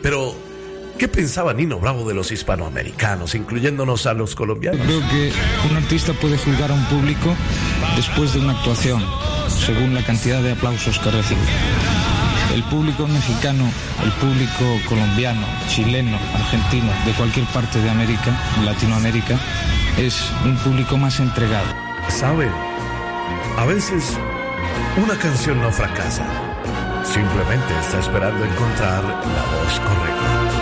Pero, ¿qué pensaba Nino Bravo de los hispanoamericanos, incluyéndonos a los colombianos? Creo que un artista puede juzgar a un público después de una actuación, según la cantidad de aplausos que recibe. El público mexicano, el público colombiano, chileno, argentino, de cualquier parte de América, Latinoamérica, es un público más entregado. ¿Saben? A veces una canción no fracasa. Simplemente está esperando encontrar la voz correcta.